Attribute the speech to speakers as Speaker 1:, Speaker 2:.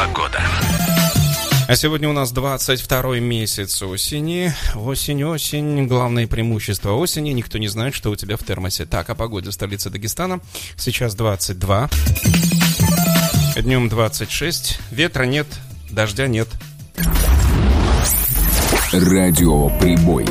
Speaker 1: Погода.
Speaker 2: А сегодня у нас 22-й месяц осени. Осень. Главное преимущество осени. Никто не знает, что у тебя в термосе. Так, о погоде в столице Дагестана. Сейчас 22. Днем 26. Ветра нет, дождя нет.
Speaker 1: Радиоприбой.